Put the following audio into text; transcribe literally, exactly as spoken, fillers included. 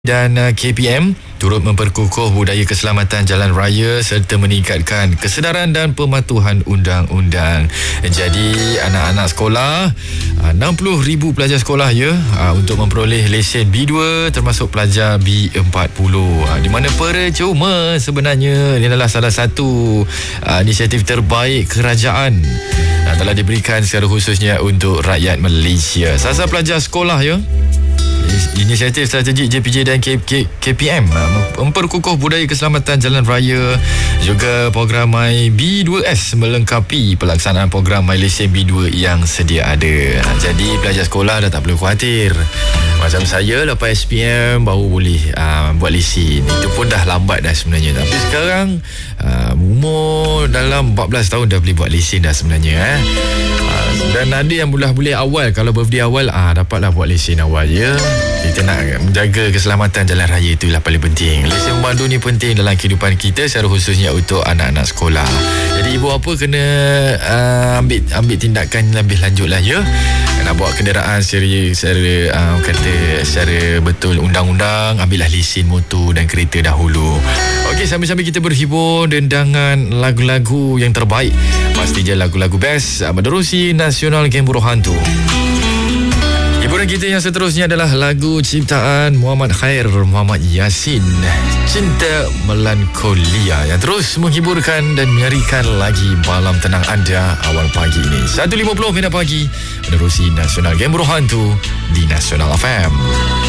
dan uh, K P M turut memperkukuh budaya keselamatan jalan raya serta meningkatkan kesedaran dan pematuhan undang-undang. Jadi anak-anak sekolah, uh, enam puluh ribu pelajar sekolah ya uh, untuk memperoleh lesen B dua termasuk pelajar B empat puluh, uh, di mana percuma sebenarnya ini adalah salah satu uh, inisiatif terbaik kerajaan uh, telah diberikan secara khususnya untuk rakyat Malaysia. Sasar pelajar sekolah ya, inisiatif strategik J P J dan K P M memperkukuh budaya keselamatan jalan raya, juga program My B dua S melengkapi pelaksanaan program My Lesen B dua yang sedia ada. Jadi pelajar sekolah dah tak perlu khawatir. Macam saya lepas S P M baru boleh uh, buat lesen. Itu pun dah lambat dah sebenarnya. Tapi sekarang uh, umur dalam empat belas tahun dah boleh buat lesen dah sebenarnya eh. Dan ada yang boleh boleh awal, kalau birthday awal ah dapatlah buat lesen awal ya. Kita nak menjaga keselamatan jalan raya, itulah paling penting. Lesen memandu ni penting dalam kehidupan kita, secara khususnya untuk anak-anak sekolah. Jadi ibu bapa kena uh, ambil ambil tindakan lebih lanjut lah ya. Nak bawa kenderaan secara secara uh, kata secara betul undang-undang, ambillah lesen motor dan kereta dahulu. Okey, sambil-sambil kita berhibur dengan lagu-lagu yang terbaik. Pasti je lagu-lagu best menerusi Nasional Game Hantu. Hiburan kita yang seterusnya adalah lagu ciptaan Muhammad Khair Muhammad Yasin, Cinta Melankolia, yang terus menghiburkan dan menyerikan lagi malam tenang anda awal pagi ini. seratus lima puluh minit pagi menerusi Nasional Game Hantu di Nasional F M.